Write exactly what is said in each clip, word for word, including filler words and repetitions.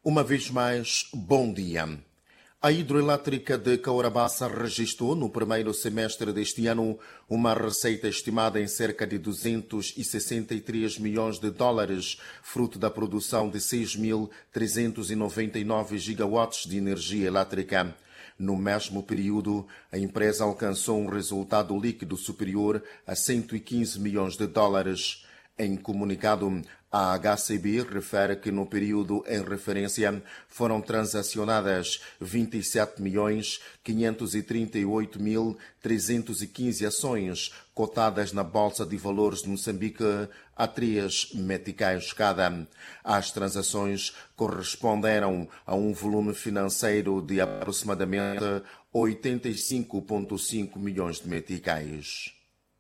Uma vez mais, bom dia. A hidroelétrica de Caurabaça registrou no primeiro semestre deste ano uma receita estimada em cerca de duzentos e sessenta e três milhões de dólares, fruto da produção de seis mil trezentos e noventa e nove gigawatts de energia elétrica. No mesmo período, a empresa alcançou um resultado líquido superior a cento e quinze milhões de dólares. Em comunicado, a H C B refere que no período em referência foram transacionadas vinte e sete milhões quinhentos e trinta e oito mil trezentos e quinze ações cotadas na Bolsa de Valores de Moçambique a três meticais cada. As transações corresponderam a um volume financeiro de aproximadamente oitenta e cinco vírgula cinco milhões de meticais.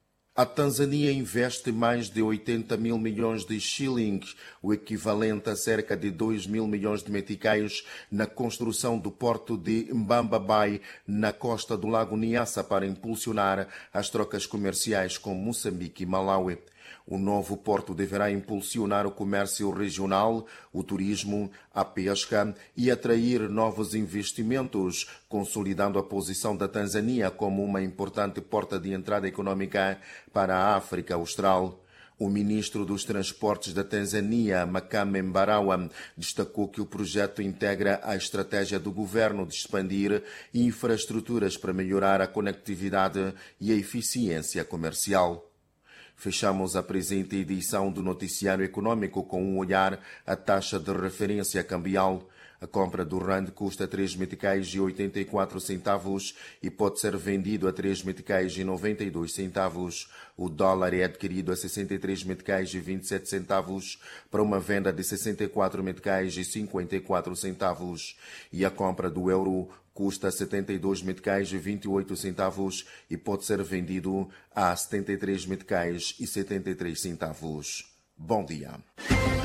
A Tanzânia investe mais de oitenta mil milhões de shillings, o equivalente a cerca de dois mil milhões de meticais, na construção do porto de Mbamba Bay, na costa do Lago Niassa, para impulsionar as trocas comerciais com Moçambique e Malawi. O novo porto deverá impulsionar o comércio regional, o turismo, a pesca e atrair novos investimentos, consolidando a posição da Tanzânia como uma importante porta de entrada econômica para a África Austral. O ministro dos Transportes da Tanzânia, Makame Mbarawa, destacou que o projeto integra a estratégia do governo de expandir infraestruturas para melhorar a conectividade e a eficiência comercial. Fechamos a presente edição do Noticiário Econômico com um olhar à taxa de referência cambial. A compra do rand custa três meticais e oitenta e quatro centavos e pode ser vendido a três meticais e noventa e dois centavos. O dólar é adquirido a sessenta e três meticais e vinte e sete centavos para uma venda de sessenta e quatro meticais e cinquenta e quatro centavos. E a compra do euro custa setenta e dois meticais e vinte e oito centavos e pode ser vendido a setenta e três meticais e setenta e três centavos. Bom dia.